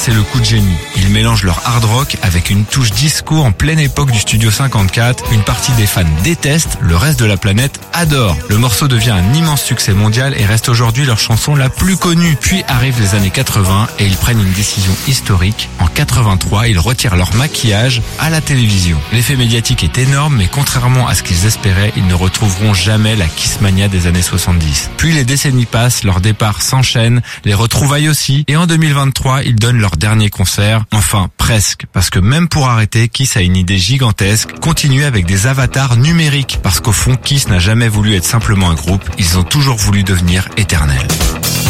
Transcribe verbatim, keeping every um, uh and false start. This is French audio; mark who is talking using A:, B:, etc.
A: c'est le coup de génie. Ils mélangent leur hard rock avec une touche disco en pleine époque du Studio cinquante-quatre. Une partie des fans déteste, le reste de la planète adore. Le morceau devient un immense succès mondial et reste aujourd'hui leur chanson la plus connue. Puis arrivent les années quatre-vingts et ils prennent une décision historique. En quatre-vingt-trois, ils retirent leur maquillage à la télévision. L'effet médiatique est énorme, mais contrairement à ce qu'ils espéraient, ils ne retrouveront jamais la Kissmania des années soixante-dix. Puis les décennies passent, leur départ s'enchaîne, les retrouvailles aussi, et en deux mille vingt-trois, ils donnent leur dernier concert. Enfin, presque, parce que même pour arrêter, Kiss a une idée gigantesque, continuer avec des avatars numériques, parce qu'au fond, Kiss n'a jamais voulu être simplement un groupe, ils ont toujours voulu devenir éternels.